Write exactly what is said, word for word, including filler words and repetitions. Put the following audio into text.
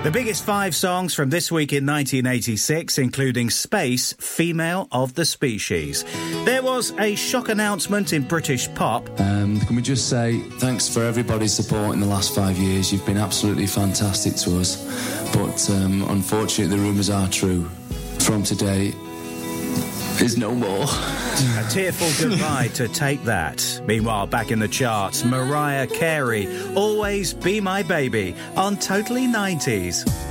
The biggest five songs from this week in nineteen eighty-six, including Space, Female of the Species. There was a shock announcement in British pop. Um, can we just say thanks for everybody's support in the last five years. You've been absolutely fantastic to us. But um, unfortunately, the rumours are true. From today, there's no more. A tearful goodbye to Take That. Meanwhile, back in the charts, Mariah Carey, Always Be My Baby on Totally nineties.